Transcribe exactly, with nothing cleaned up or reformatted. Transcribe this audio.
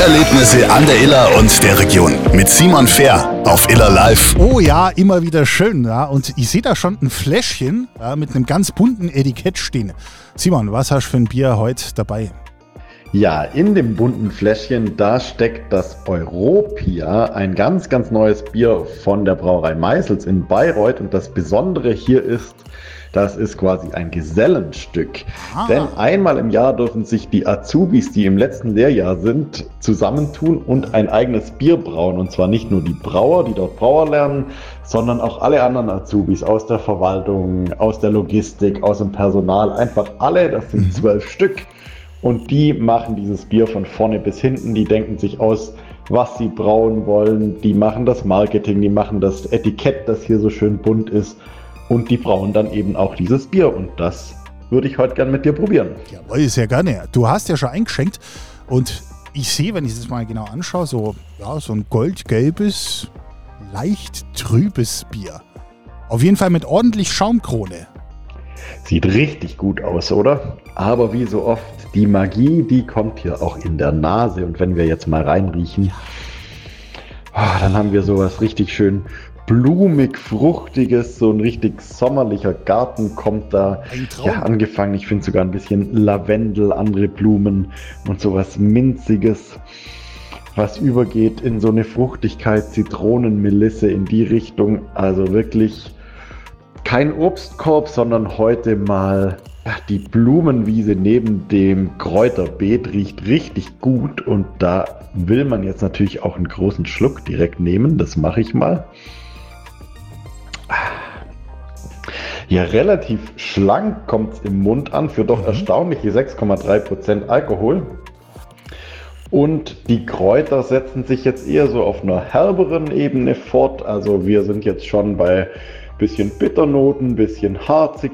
Biererlebnisse an der Iller und der Region mit Simon Fehr auf Iller Live. Oh ja, immer wieder schön. Ja. Und ich sehe da schon ein Fläschchen ja, mit einem ganz bunten Etikett stehen. Simon, was hast du für ein Bier heute dabei? Ja, in dem bunten Fläschchen, da steckt das Europia, ein ganz, ganz neues Bier von der Brauerei Meisels in Bayreuth. Und das Besondere hier ist, das ist quasi ein Gesellenstück. Ah. Denn einmal im Jahr dürfen sich die Azubis, die im letzten Lehrjahr sind, zusammentun und ein eigenes Bier brauen. Und zwar nicht nur die Brauer, die dort Brauer lernen, sondern auch alle anderen Azubis aus der Verwaltung, aus der Logistik, aus dem Personal. Einfach alle, das sind zwölf Stück. Und die machen dieses Bier von vorne bis hinten. Die denken sich aus, was sie brauen wollen. Die machen das Marketing, die machen das Etikett, das hier so schön bunt ist. Und die brauen dann eben auch dieses Bier. Und das würde ich heute gerne mit dir probieren. Jawohl, sehr gerne. Du hast ja schon eingeschenkt. Und ich sehe, wenn ich das mal genau anschaue, so, ja, so ein goldgelbes, leicht trübes Bier. Auf jeden Fall mit ordentlich Schaumkrone. Sieht richtig gut aus, oder? Aber wie so oft, die Magie, die kommt hier auch in der Nase. Und wenn wir jetzt mal reinriechen, oh, dann haben wir sowas richtig schön blumig, fruchtiges, so ein richtig sommerlicher Garten kommt da ja, angefangen. Ich finde sogar ein bisschen Lavendel, andere Blumen und sowas Minziges, was übergeht in so eine Fruchtigkeit, Zitronenmelisse in die Richtung. Also wirklich kein Obstkorb, sondern heute mal ja, die Blumenwiese neben dem Kräuterbeet riecht richtig gut. Und da will man jetzt natürlich auch einen großen Schluck direkt nehmen. Das mache ich mal. Ja, relativ schlank kommt es im Mund an, für doch erstaunliche sechs Komma drei Prozent Alkohol. Und die Kräuter setzen sich jetzt eher so auf einer herberen Ebene fort. Also wir sind jetzt schon bei bisschen Bitternoten, bisschen harzig